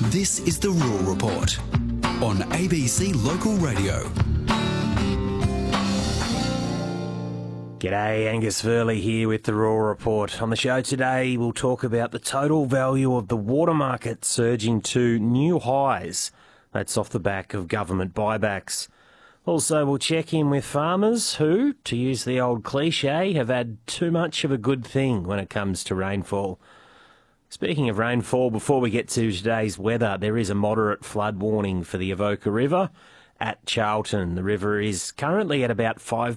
This is the Rural Report on ABC Local Radio. G'day, Angus Verley here with the Rural Report. On the show today, we'll talk about the total value of the water market surging to new highs. That's off the back of government buybacks. Also, we'll check in with farmers who, to use the old cliche, have had too much of a good thing when it comes to rainfall. Speaking of rainfall, before we get to today's weather, there is a moderate flood warning for the Avoca River at Charlton. The river is currently at about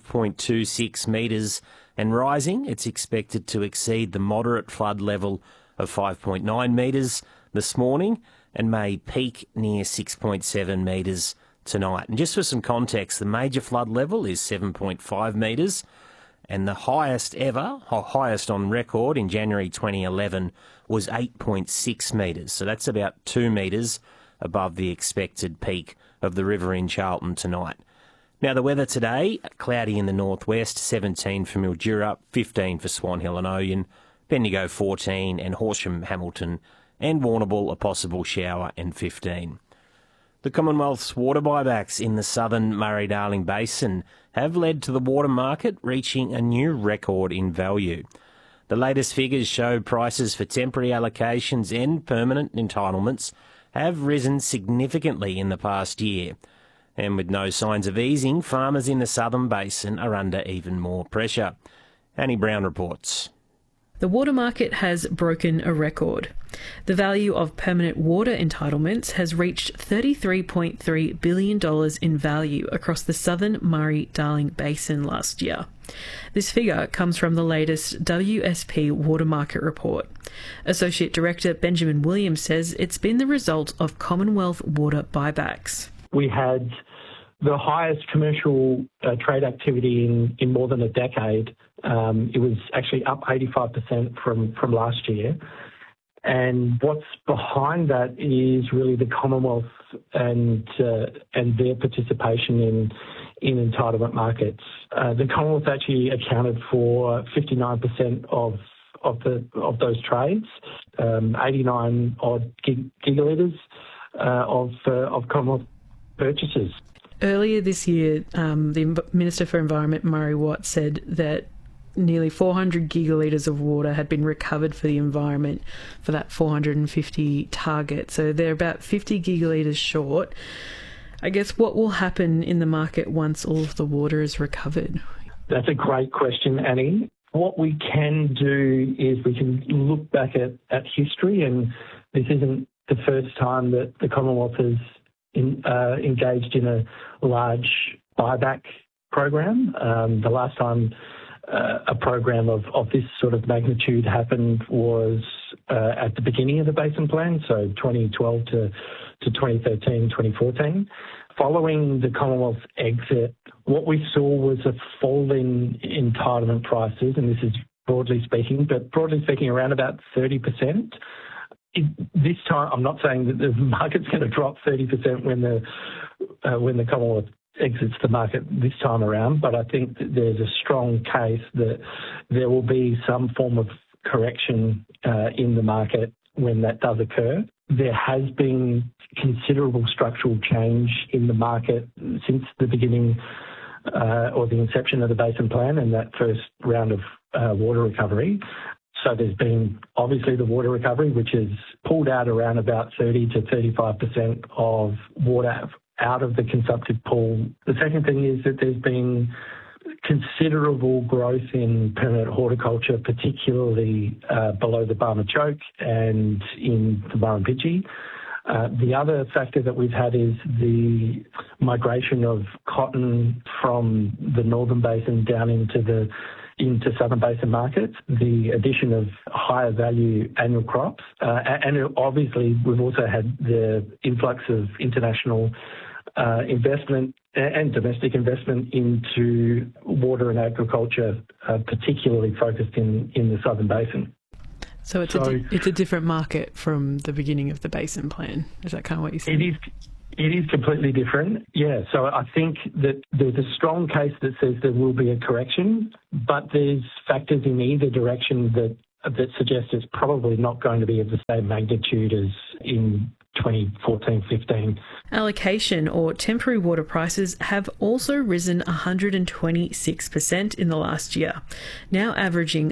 5.26 metres and rising. It's expected to exceed the moderate flood level of 5.9 metres this morning and may peak near 6.7 metres tonight. And just for some context, the major flood level is 7.5 metres and the highest ever, or highest on record in January 2011 was 8.6 metres. So that's about 2 metres above the expected peak of the river in Charlton tonight. Now the weather today, cloudy in the northwest, 17 for Mildura, 15 for Swan Hill and Oyen, Bendigo 14 and Horsham, Hamilton and Warrnambool a possible shower and 15. The Commonwealth's water buybacks in the southern Murray-Darling Basin have led to the water market reaching a new record in value. The latest figures show prices for temporary allocations and permanent entitlements have risen significantly in the past year. And with no signs of easing, farmers in the southern basin are under even more pressure. Annie Brown reports. The water market has broken a record. The value of permanent water entitlements has reached $33.3 billion in value across the southern Murray-Darling Basin last year. This figure comes from the latest WSP Water Market Report. Associate Director Benjamin Williams says it's been the result of Commonwealth water buybacks. We had the highest commercial trade activity in more than a decade. It was actually up 85% from last year. And what's behind that is really the Commonwealth and their participation in entitlement markets. The Commonwealth actually accounted for 59% of those trades, 89 odd gigalitres of Commonwealth purchases. Earlier this year, the Minister for Environment, Murray Watt, said that nearly 400 gigalitres of water had been recovered for the environment for that 450 target. So they're about 50 gigalitres short. I guess what will happen in the market once all of the water is recovered? That's a great question, Annie. What we can do is we can look back at history, and this isn't the first time that the Commonwealth has engaged in a large buyback program. The last time a program of this sort of magnitude happened was at the beginning of the Basin Plan, so 2012 to 2013, 2014. Following the Commonwealth exit, what we saw was a fall in entitlement prices, and this is broadly speaking around about 30%. This time, I'm not saying that the market's going to drop 30% when the Commonwealth exits the market this time around, but I think that there's a strong case that there will be some form of correction in the market when that does occur. There has been considerable structural change in the market since the beginning or the inception of the Basin Plan and that first round of water recovery. So there's been obviously the water recovery, which has pulled out around about 30 to 35% of water out of the consumptive pool. The second thing is that there's been considerable growth in permanent horticulture, particularly below the Barmah Choke and in the Murrumbidgee. The other factor that we've had is the migration of cotton from the Northern Basin down into Southern Basin markets, the addition of higher value annual crops, and obviously we've also had the influx of international investment and domestic investment into water and agriculture, particularly focused in the Southern Basin. So it's a different market from the beginning of the Basin Plan. Is that kind of what you're saying? It is completely different, yeah. So I think that there's a strong case that says there will be a correction, but there's factors in either direction that suggest it's probably not going to be of the same magnitude as in 2014-15. Allocation or temporary water prices have also risen 126% in the last year, now averaging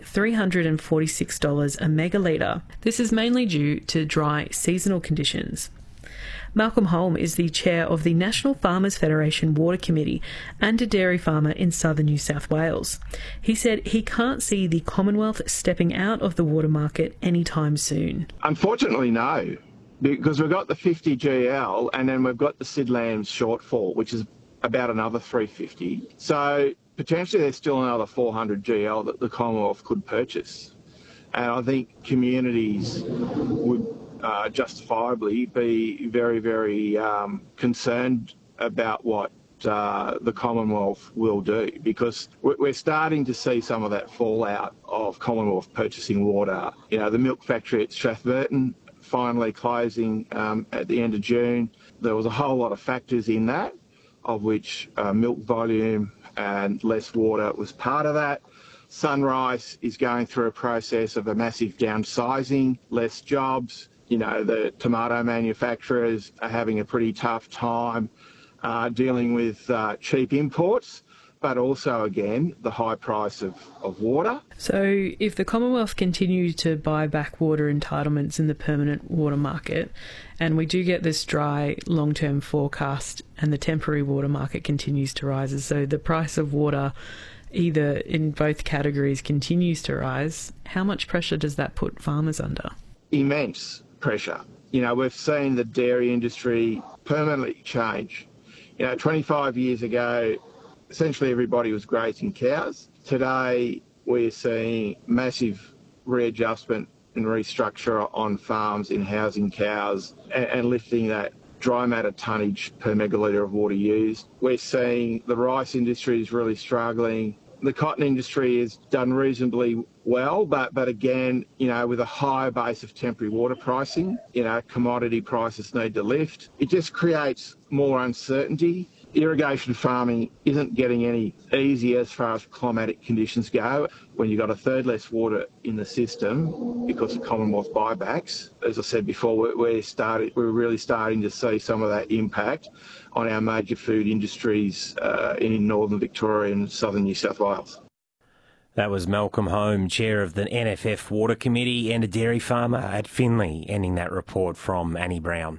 $346 a megalitre. This is mainly due to dry seasonal conditions. Malcolm Holm is the chair of the National Farmers Federation Water Committee and a dairy farmer in southern New South Wales. He said he can't see the Commonwealth stepping out of the water market anytime soon. Unfortunately, no, because we've got the 50 GL and then we've got the Sid Lambs shortfall, which is about another 350. So potentially there's still another 400 GL that the Commonwealth could purchase. And I think communities would justifiably be very, very concerned about what the Commonwealth will do, because we're starting to see some of that fallout of Commonwealth purchasing water. You know, the milk factory at Strathburton finally closing at the end of June. There was a whole lot of factors in that, of which milk volume and less water was part of that. Sunrise is going through a process of a massive downsizing, less jobs. You know, the tomato manufacturers are having a pretty tough time dealing with cheap imports, but also, again, the high price of water. So if the Commonwealth continues to buy back water entitlements in the permanent water market, and we do get this dry long-term forecast and the temporary water market continues to rise, so the price of water either in both categories continues to rise, how much pressure does that put farmers under? Immense pressure. You know, we've seen the dairy industry permanently change. You know, 25 years ago, essentially everybody was grazing cows. Today, we're seeing massive readjustment and restructure on farms in housing cows and lifting that dry matter tonnage per megalitre of water used. We're seeing the rice industry is really struggling. The cotton industry has done reasonably well, but again, you know, with a higher base of temporary water pricing, you know, commodity prices need to lift. It just creates more uncertainty. Irrigation farming isn't getting any easier as far as climatic conditions go. When you've got a third less water in the system because of Commonwealth buybacks, as I said before, we're really starting to see some of that impact on our major food industries in northern Victoria and southern New South Wales. That was Malcolm Holm, chair of the NFF Water Committee and a dairy farmer at Finley, ending that report from Annie Brown.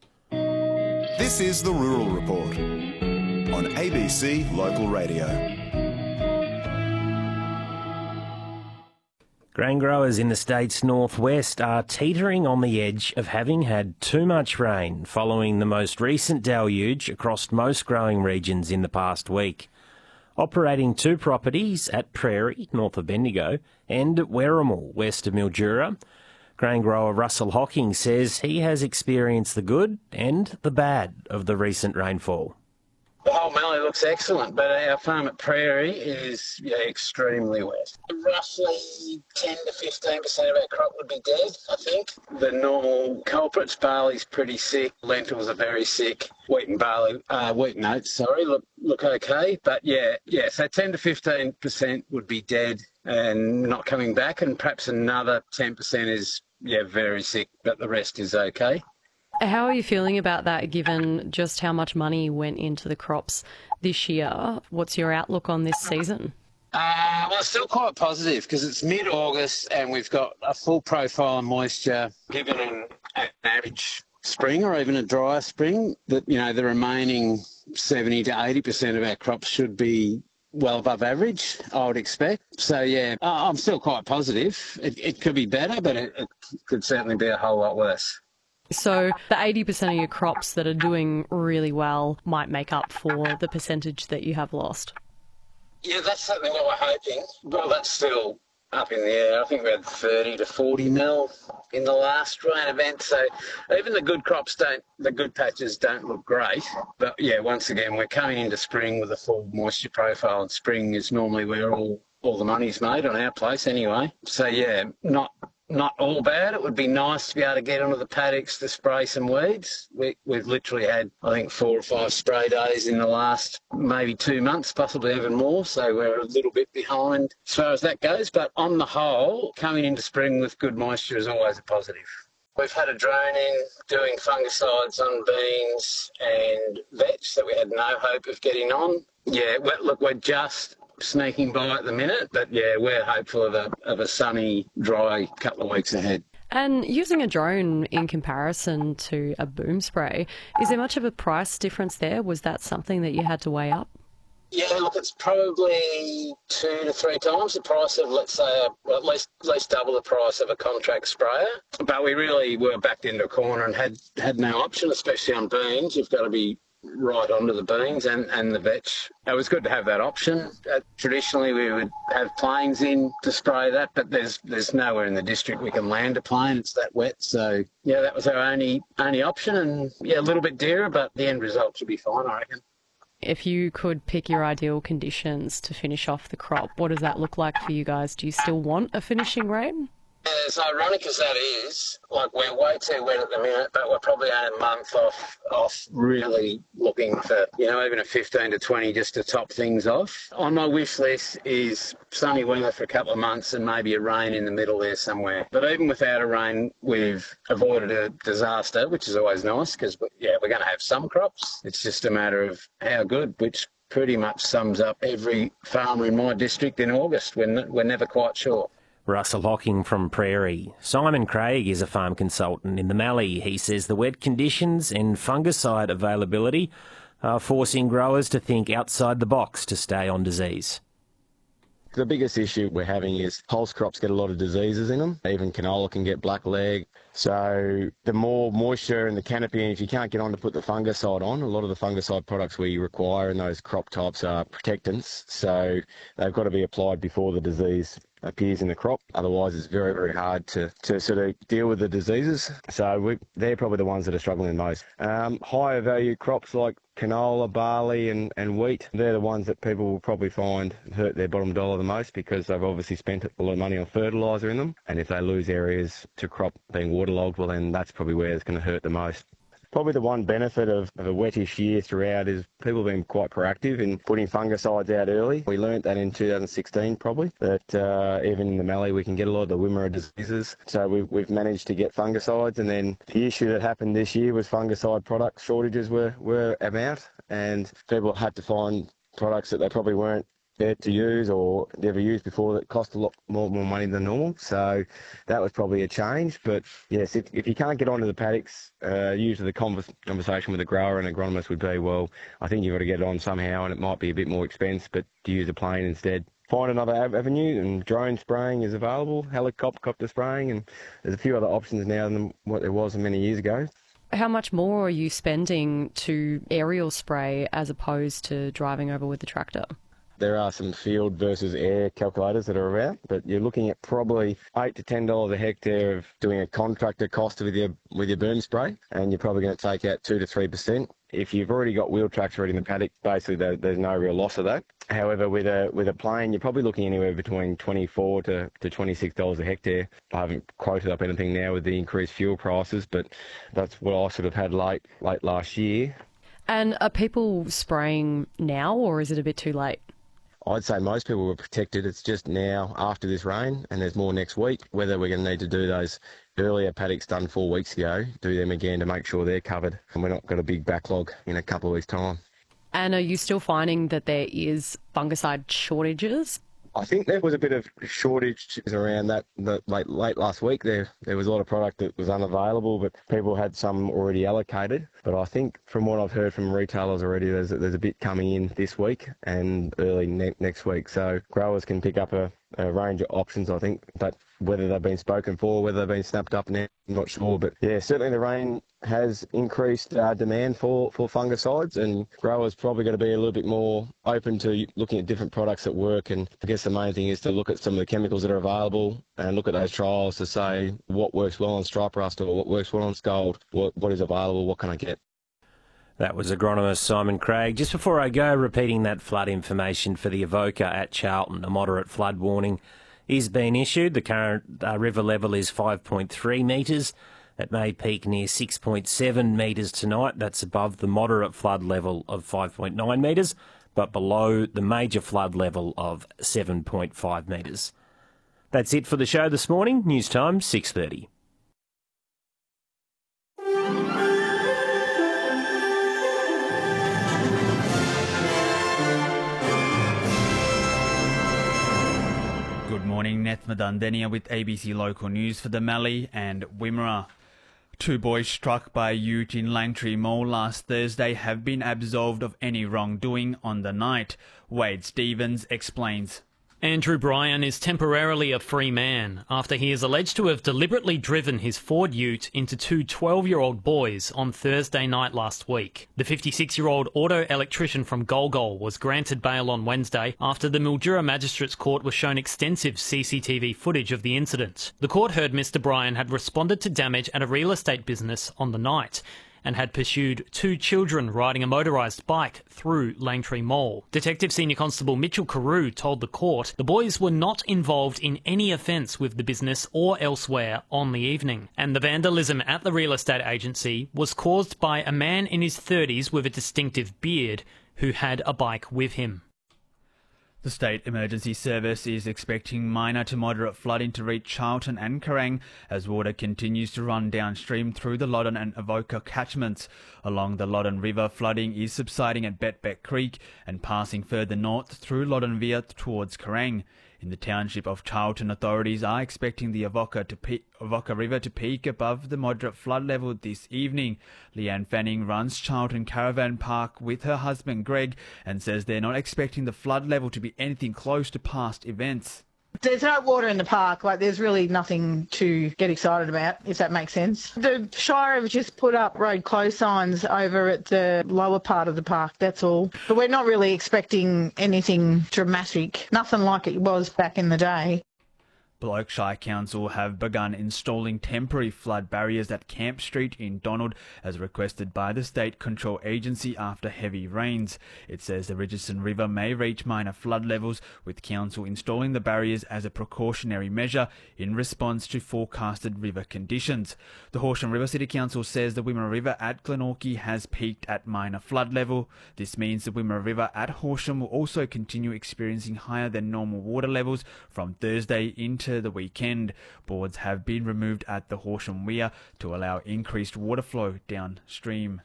This is the Rural Report on ABC Local Radio. Grain growers in the state's northwest are teetering on the edge of having had too much rain following the most recent deluge across most growing regions in the past week. Operating two properties at Prairie, north of Bendigo, and at Werrimal, west of Mildura, grain grower Russell Hocking says he has experienced the good and the bad of the recent rainfall. The whole mallee looks excellent, but our farm at Prairie is extremely wet. Roughly 10 to 15% of our crop would be dead, I think. The normal culprits, barley's pretty sick, lentils are very sick, wheat and oats, look okay. But so 10 to 15% would be dead and not coming back, and perhaps another 10% is very sick, but the rest is okay. How are you feeling about that, given just how much money went into the crops this year? What's your outlook on this season? Well, it's still quite positive because it's mid-August and we've got a full profile of moisture. Given an average spring or even a drier spring, that the remaining 70 to 80% of our crops should be well above average, I would expect. So, I'm still quite positive. It could be better, but it could certainly be a whole lot worse. So the 80% of your crops that are doing really well might make up for the percentage that you have lost? Yeah, that's certainly what we're hoping. Well, that's still up in the air. I think we had 30 to 40 mil in the last rain event. So even the good patches don't look great. But once again, we're coming into spring with a full moisture profile, and spring is normally where all the money's made on our place anyway. So not all bad. It would be nice to be able to get onto the paddocks to spray some weeds. We've literally had, I think, 4 or 5 spray days in the last maybe 2 months, possibly even more. So we're a little bit behind as far as that goes. But on the whole, coming into spring with good moisture is always a positive. We've had a drone in doing fungicides on beans and vetch that we had no hope of getting on. Yeah, look, we're just sneaking by at the minute, but yeah, we're hopeful of a sunny, dry couple of weeks ahead. And using a drone in comparison to a boom spray, is there much of a price difference there? Was that something that you had to weigh up? Yeah, look, it's probably 2 to 3 times the price of, let's say, at least double the price of a contract sprayer. But we really were backed into a corner and had no option, especially on beans. You've got to be right onto the beans and the vetch. It was good to have that option. Traditionally, we would have planes in to spray that, but there's nowhere in the district we can land a plane. It's that wet. So, yeah, that was our only option. And, yeah, a little bit dearer, but the end result should be fine, I reckon. If you could pick your ideal conditions to finish off the crop, what does that look like for you guys? Do you still want a finishing rain? As ironic as that is, like, we're way too wet at the minute, but we're probably only a month off really looking for, even a 15 to 20 just to top things off. On my wish list is sunny weather for a couple of months and maybe a rain in the middle there somewhere. But even without a rain, we've avoided a disaster, which is always nice because, we're going to have some crops. It's just a matter of how good, which pretty much sums up every farmer in my district in August. We're never quite sure. Russell Hocking from Prairie. Simon Craig is a farm consultant in the Mallee. He says the wet conditions and fungicide availability are forcing growers to think outside the box to stay on disease. The biggest issue we're having is pulse crops get a lot of diseases in them. Even canola can get black leg. So the more moisture in the canopy, and if you can't get on to put the fungicide on, a lot of the fungicide products we require in those crop types are protectants. So they've got to be applied before the disease appears in the crop. Otherwise, it's very, very hard to sort of deal with the diseases. So they're probably the ones that are struggling the most. Higher value crops like canola, barley and wheat, they're the ones that people will probably find hurt their bottom dollar the most because they've obviously spent a lot of money on fertiliser in them. And if they lose areas to crop being waterlogged, well then that's probably where it's going to hurt the most. Probably the one benefit of a wettish year throughout is people being quite proactive in putting fungicides out early. We learnt that in 2016 probably, that even in the Mallee we can get a lot of the Wimmera diseases. So we've managed to get fungicides, and then the issue that happened this year was fungicide product shortages were about, and people had to find products that they probably weren't there to use or never used before that cost a lot more money than normal. So that was probably a change. But yes, if you can't get onto the paddocks, usually the conversation with the grower and agronomist would be, well, I think you've got to get it on somehow, and it might be a bit more expensive, but to use a plane instead. Find another avenue, and drone spraying is available, helicopter spraying, and there's a few other options now than what there was many years ago. How much more are you spending to aerial spray as opposed to driving over with the tractor? There are some field versus air calculators that are around, but you're looking at probably $8 to $10 a hectare of doing a contractor cost with your boom spray, and you're probably going to take out 2 to 3%. If you've already got wheel tracks already in the paddock, basically there's no real loss of that. However, with a plane, you're probably looking anywhere between $24 to $26 a hectare. I haven't quoted up anything now with the increased fuel prices, but that's what I sort of had late last year. And are people spraying now, or is it a bit too late? I'd say most people were protected. It's just now after this rain, and there's more next week, whether we're going to need to do those earlier paddocks done 4 weeks ago, do them again to make sure they're covered and we're not got a big backlog in a couple of weeks' time. And are you still finding that there is fungicide shortages? I think there was a bit of shortage around that late last week. There was a lot of product that was unavailable, but people had some already allocated. But I think from what I've heard from retailers already, there's a bit coming in this week and early next week. So growers can pick up a range of options, I think, but whether they've been spoken for, whether they've been snapped up now, I'm not sure. But yeah, certainly the rain has increased demand for fungicides, and growers probably got to be a little bit more open to looking at different products that work. And I guess the main thing is to look at some of the chemicals that are available and look at those trials to say what works well on stripe rust or what works well on scald, what is available, what can I get. That was agronomist Simon Craig. Just before I go, repeating that flood information for the Avoca at Charlton. A moderate flood warning is being issued. The current river level is 5.3 metres. It may peak near 6.7 metres tonight. That's above the moderate flood level of 5.9 metres, but below the major flood level of 7.5 metres. That's it for the show this morning. News time, 6:30. Seth Madundenia with ABC Local News for the Mallee and Wimmera. 2 boys struck by a ute in Langtree Mall last Thursday have been absolved of any wrongdoing on the night. Wade Stevens explains. Andrew Bryan is temporarily a free man after he is alleged to have deliberately driven his Ford ute into 2 12-year-old boys on Thursday night last week. The 56-year-old auto electrician from Golgol was granted bail on Wednesday after the Mildura Magistrates Court was shown extensive CCTV footage of the incident. The court heard Mr Bryan had responded to damage at a real estate business on the night and had pursued 2 children riding a motorised bike through Langtree Mall. Detective Senior Constable Mitchell Carew told the court the boys were not involved in any offence with the business or elsewhere on the evening, and the vandalism at the real estate agency was caused by a man in his 30s with a distinctive beard who had a bike with him. The State Emergency Service is expecting minor to moderate flooding to reach Charlton and Kerrang as water continues to run downstream through the Loddon and Avoca catchments. Along the Loddon River, flooding is subsiding at Betbeck Creek and passing further north through Loddon Via towards Kerrang. In the township of Charlton, authorities are expecting the Avoca River to peak above the moderate flood level this evening. Leanne Fanning runs Charlton Caravan Park with her husband Greg and says they're not expecting the flood level to be anything close to past events. There's no water in the park, there's really nothing to get excited about, if that makes sense. The Shire have just put up road close signs over at the lower part of the park, that's all. But we're not really expecting anything dramatic, nothing like it was back in the day. Bloke Shire Council have begun installing temporary flood barriers at Camp Street in Donald as requested by the State Control Agency after heavy rains. It says the Richardson River may reach minor flood levels, with Council installing the barriers as a precautionary measure in response to forecasted river conditions. The Horsham River City Council says the Wimmera River at Glenorchy has peaked at minor flood level. This means the Wimmera River at Horsham will also continue experiencing higher than normal water levels from Thursday into the weekend. Boards have been removed at the Horsham Weir to allow increased water flow downstream.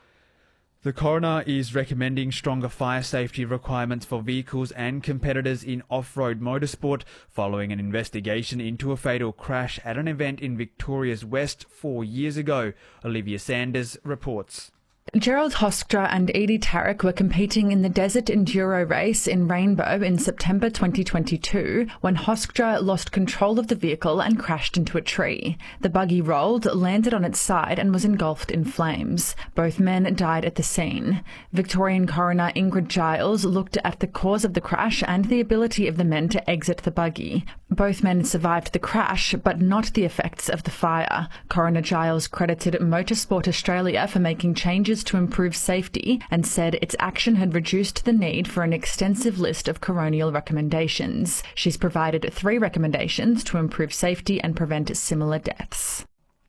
The coroner is recommending stronger fire safety requirements for vehicles and competitors in off-road motorsport following an investigation into a fatal crash at an event in Victoria's West 4 years ago. Olivia Sanders reports. Gerald Hofstra and Edie Tarek were competing in the Desert Enduro race in Rainbow in September 2022 when Hofstra lost control of the vehicle and crashed into a tree. The buggy rolled, landed on its side and was engulfed in flames. Both men died at the scene. Victorian coroner Ingrid Giles looked at the cause of the crash and the ability of the men to exit the buggy. Both men survived the crash, but not the effects of the fire. Coroner Giles credited Motorsport Australia for making changes to improve safety and said its action had reduced the need for an extensive list of coronial recommendations. She's provided 3 recommendations to improve safety and prevent similar deaths.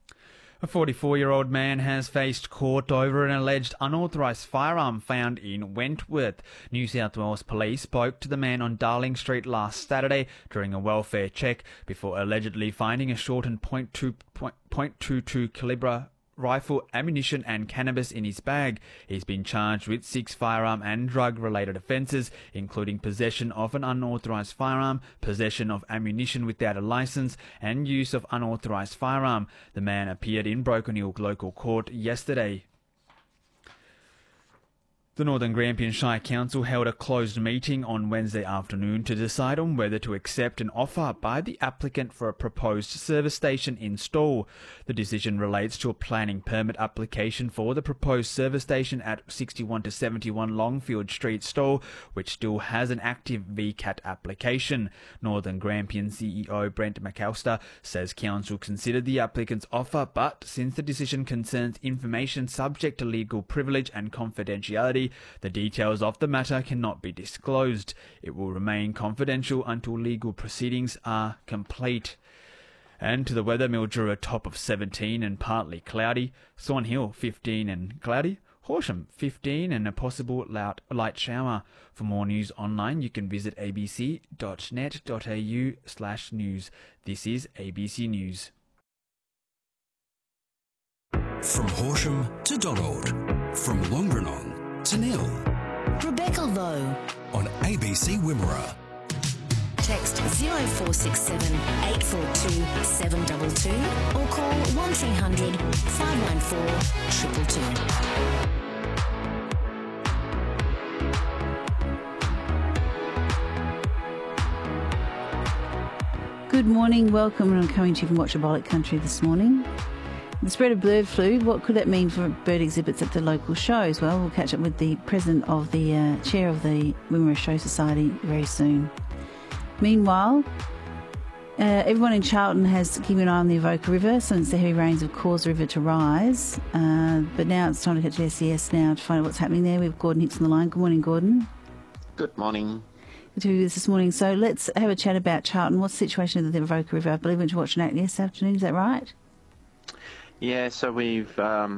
A 44-year-old man has faced court over an alleged unauthorised firearm found in Wentworth. New South Wales Police spoke to the man on Darling Street last Saturday during a welfare check before allegedly finding a shortened .22 calibre rifle, ammunition and cannabis in his bag. He's been charged with 6 firearm and drug-related offences, including possession of an unauthorised firearm, possession of ammunition without a licence and use of unauthorised firearm. The man appeared in Broken Hill Local Court yesterday. The Northern Grampian Shire Council held a closed meeting on Wednesday afternoon to decide on whether to accept an offer by the applicant for a proposed service station in Stawell. The decision relates to a planning permit application for the proposed service station at 61 to 71 Longfield Street, Stawell, which still has an active VCAT application. Northern Grampian CEO Brent McAllister says Council considered the applicant's offer, but since the decision concerns information subject to legal privilege and confidentiality, the details of the matter cannot be disclosed. It will remain confidential until legal proceedings are complete. And to the weather, Mildura top of 17 and partly cloudy. Swan Hill 15 and cloudy. Horsham 15 and a possible light shower. For more news online, you can visit abc.net.au/news. This is ABC News. From Horsham to Donald. From Longrenong to Nil. Rebecca Lowe on ABC Wimmera. text 0467 842 722 or call 1300 594 222. Good morning, welcome, and I'm coming to you from Watchabolic Country this morning. The spread of bird flu, what could that mean for bird exhibits at the local shows? Well, we'll catch up with the president of the chair of the Wimmera Show Society very soon. Meanwhile, everyone in Charlton has keeping an eye on the Avoca River since the heavy rains have caused the river to rise. But now it's time to get to SES now to find out what's happening there. We have Gordon Hicks on the line. Good morning, Gordon. Good morning. Good to be with us this morning. So let's have a chat about Charlton. What's the situation of the Avoca River? I believe we went to watch an act yesterday afternoon. Is that right? Yeah, so we've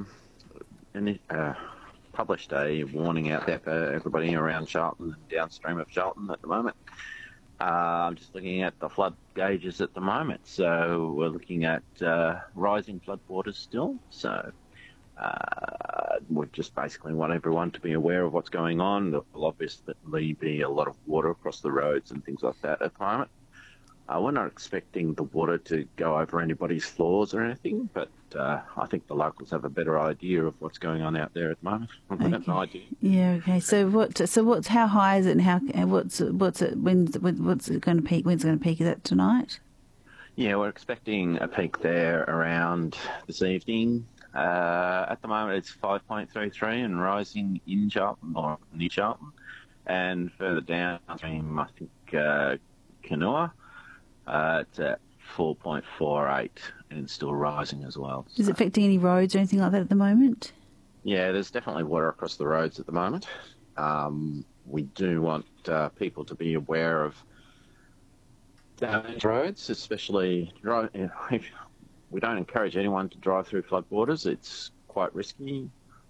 published a warning out there for everybody around Charlton and downstream of Charlton at the moment. I'm just looking at the flood gauges at the moment. So we're looking at rising flood waters still. So we just basically want everyone to be aware of what's going on. There will obviously be a lot of water across the roads and things like that at the moment. We're not expecting the water to go over anybody's floors or anything, but I think the locals have a better idea of what's going on out there at the moment. We have no idea. Yeah. Okay. So what's how high is it, and what's it going to peak? When's it going to peak? Is that tonight? Yeah, we're expecting a peak there around this evening. At the moment, it's 5.33 and rising in Charlton or near Charlton, and further downstream, I think Canoa. It's at 4.48 and still rising as well. Is it affecting any roads or anything like that at the moment? Yeah, there's definitely water across the roads at the moment. We do want people to be aware of damaged roads, especially we don't encourage anyone to drive through floodwaters. It's quite risky.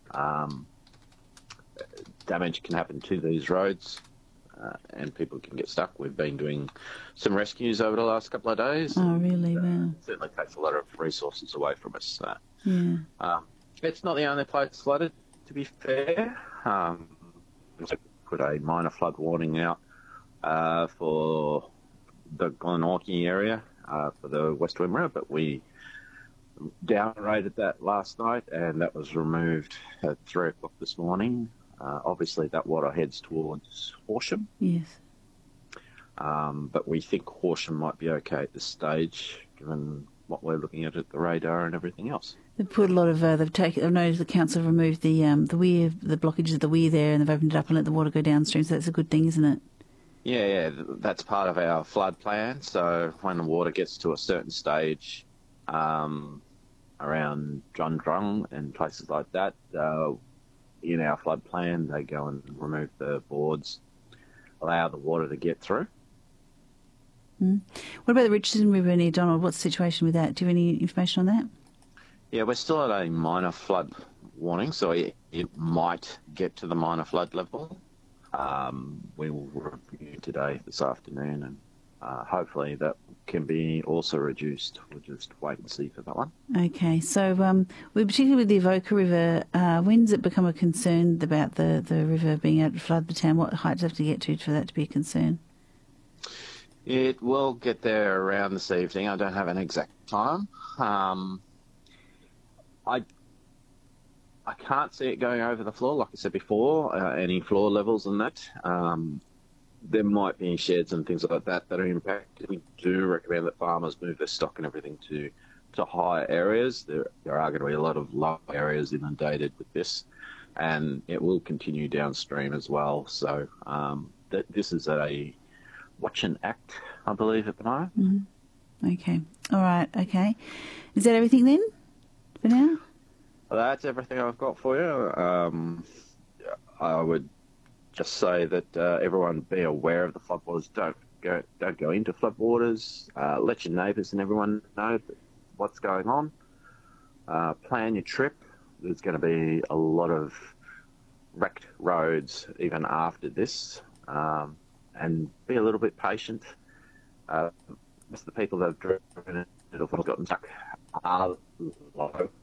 Damage can happen to these roads. And people can get stuck. We've been doing some rescues over the last couple of days. Oh, really? Wow. It certainly takes a lot of resources away from us. Yeah. It's not the only place flooded, to be fair. We put a minor flood warning out for the Glenorchy area for the West Wimmera, but we downrated that last night, and that was removed at 3 o'clock this morning. Obviously, that water heads towards Horsham. Yes. But we think Horsham might be okay at this stage, given what we're looking at the radar and everything else. They've put a lot of. I've noticed the council have removed the weir, the blockages of the weir there, and they've opened it up and let the water go downstream. So that's a good thing, isn't it? Yeah, that's part of our flood plan. So when the water gets to a certain stage, around Drundrung and places like that. In our flood plan, they go and remove the boards, allow the water to get through. What about the Richardson River near Donald? What's the situation with that? Do you have any information on that? Yeah, we're still at a minor flood warning, so it might get to the minor flood level. We will review today, this afternoon, and hopefully that can be also reduced. We'll just wait and see for that one. Okay, so particularly with the Avoca River, when does it become a concern about the river being able to flood the town? What height does it have to get to for that to be a concern? It will get there around this evening. I don't have an exact time. I can't see it going over the floor, like I said before, any floor levels and that. There might be sheds and things like that are impacted. We do recommend that farmers move their stock and everything to higher areas. There are going to be a lot of low areas inundated with this, and it will continue downstream as well. So this is a watch and act, I believe, at the moment. Mm-hmm. Okay. All right. Okay. Is that everything then for now? Well, that's everything I've got for you. I would just say that everyone be aware of the floodwaters. Don't go into floodwaters. Let your neighbours and everyone know what's going on. Plan your trip. There's going to be a lot of wrecked roads even after this, and be a little bit patient. Most of the people that have driven it or gotten stuck are low.